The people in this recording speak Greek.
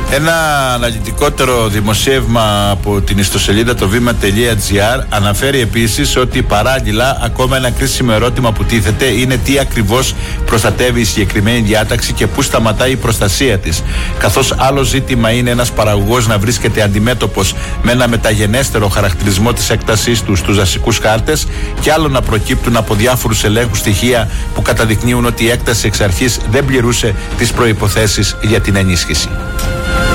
Ένα αναλυτικότερο δημοσίευμα από την ιστοσελίδα το βήμα.gr αναφέρει επίσης ότι παράλληλα ακόμα ένα κρίσιμο ερώτημα που τίθεται είναι τι ακριβώς προστατεύει η συγκεκριμένη διάταξη και πού σταματάει η προστασία της. Καθώς άλλο ζήτημα είναι ένας παραγωγός να βρίσκεται αντιμέτωπος με ένα μεταγενέστερο χαρακτηρισμό της έκτασής του στους δασικούς χάρτες και άλλο να προκύπτουν από διάφορους ελέγχους στοιχεία που καταδεικνύουν ότι η έκταση εξ αρχής δεν πληρούσε τις προϋποθέσεις για την ενίσχυση.